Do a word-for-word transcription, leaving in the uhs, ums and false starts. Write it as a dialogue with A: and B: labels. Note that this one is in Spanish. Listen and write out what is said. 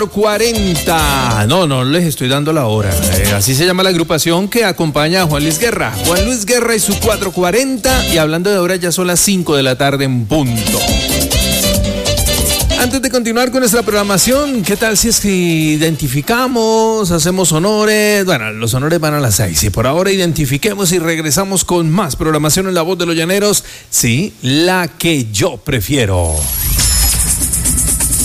A: cuarenta. No, no les estoy dando la hora. Eh, así se llama la agrupación que acompaña a Juan Luis Guerra. Juan Luis Guerra y su cuatro cuarenta. Y hablando de hora, ya son las cinco de la tarde en punto. Antes de continuar con nuestra programación, ¿qué tal si es que identificamos, hacemos honores? Bueno, los honores van a las seis. Y por ahora identifiquemos y regresamos con más programación en La Voz de los Llaneros. Sí, la que yo prefiero.